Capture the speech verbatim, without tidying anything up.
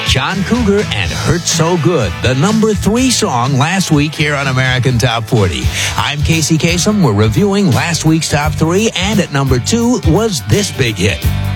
John Cougar and Hurt So Good, the number three song last week here on American Top forty. I'm Casey Kasem. We're reviewing last week's top three, and at number two was this big hit.